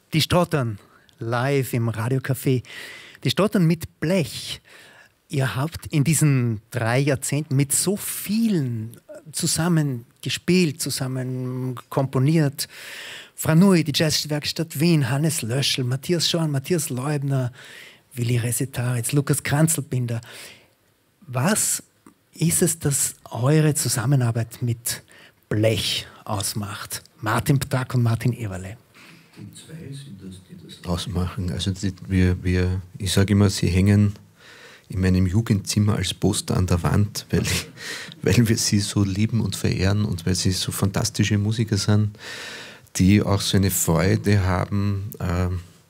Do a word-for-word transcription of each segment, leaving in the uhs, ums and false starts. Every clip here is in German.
Die Stottern live im Radiocafé. Die Stottern mit Blech. Ihr habt in diesen drei Jahrzehnten mit so vielen zusammen gespielt, zusammen komponiert. Franui, die Jazzwerkstatt Wien, Hannes Löschel, Matthias Schorn, Matthias Leubner, Willi Resetaritz, Lukas Kranzelbinder. Was ist es, das eure Zusammenarbeit mit Blech ausmacht? Martin Ptak und Martin Eberle. Die zwei sind das, die das ausmachen. Also die, wir, wir, ich sage immer, sie hängen in meinem Jugendzimmer als Poster an der Wand, weil, weil wir sie so lieben und verehren und weil sie so fantastische Musiker sind, die auch so eine Freude haben, äh,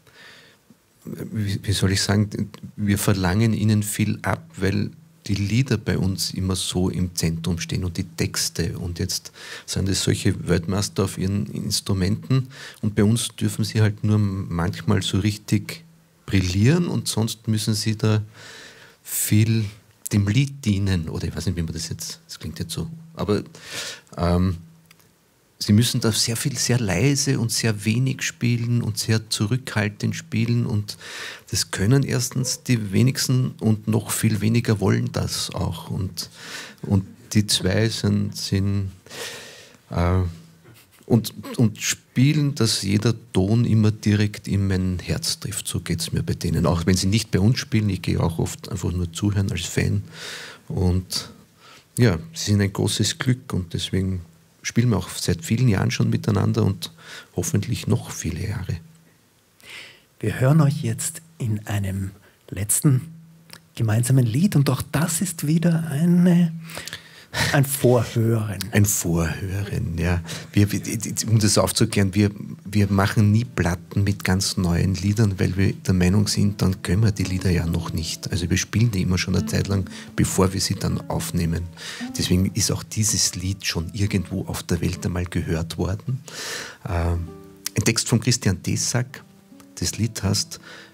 wie, wie soll ich sagen, wir verlangen ihnen viel ab, weil die Lieder bei uns immer so im Zentrum stehen und die Texte. Und jetzt sind es solche Weltmeister auf ihren Instrumenten und bei uns dürfen sie halt nur manchmal so richtig brillieren und sonst müssen sie da viel dem Lied dienen. Oder ich weiß nicht, wie man das jetzt, das klingt jetzt so, aber ähm, sie müssen da sehr viel, sehr leise und sehr wenig spielen und sehr zurückhaltend spielen und das können erstens die wenigsten und noch viel weniger wollen das auch. Und, und die zwei sind, sind äh, und, und spielen, dass jeder Ton immer direkt in mein Herz trifft. So geht es mir bei denen. Auch wenn sie nicht bei uns spielen, ich gehe auch oft einfach nur zuhören als Fan. Und ja, sie sind ein großes Glück und deswegen spielen wir auch seit vielen Jahren schon miteinander und hoffentlich noch viele Jahre. Wir hören euch jetzt in einem letzten gemeinsamen Lied und auch das ist wieder eine, ein Vorhören. Ein Vorhören, ja. Wir, um das aufzuklären, wir, wir machen nie Platten mit ganz neuen Liedern, weil wir der Meinung sind, dann können wir die Lieder ja noch nicht. Also wir spielen die immer schon eine Zeit lang, bevor wir sie dann aufnehmen. Deswegen ist auch dieses Lied schon irgendwo auf der Welt einmal gehört worden. Ähm, ein Text von Christian Desack. Das Lied heißt